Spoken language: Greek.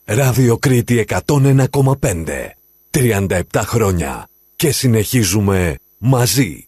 Ράδιο Κρήτη 101,5. 37 χρόνια. Και συνεχίζουμε μαζί.